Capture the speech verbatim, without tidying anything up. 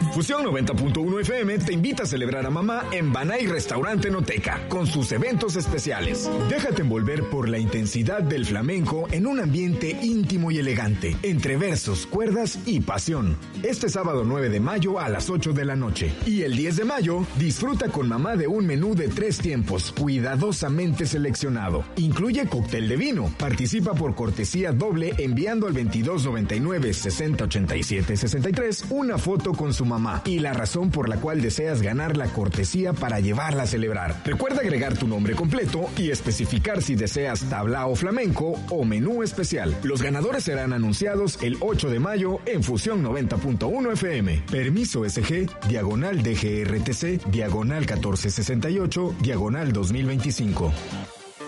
Fusión noventa punto uno F M te invita a celebrar a mamá en Banay Restaurante Noteca con sus eventos especiales. Déjate envolver por la intensidad del flamenco en un ambiente íntimo y elegante, entre versos, cuerdas y pasión. Este sábado nueve de mayo a las ocho de la noche. Y el diez de mayo, disfruta con mamá de un menú de tres tiempos, cuidadosamente seleccionado. Incluye cóctel de vino. Participa por cortesía doble enviando al veintidós noventa y nueve sesenta ochenta y siete sesenta y tres una foto con su mamá y la razón por la cual deseas ganar la cortesía para llevarla a celebrar. Recuerda agregar tu nombre completo y especificar si deseas tablao flamenco o menú especial. Los ganadores serán anunciados el ocho de mayo en Fusión noventa punto uno F M. Permiso S G, diagonal D G R T C, diagonal catorce sesenta y ocho, diagonal dos mil veinticinco.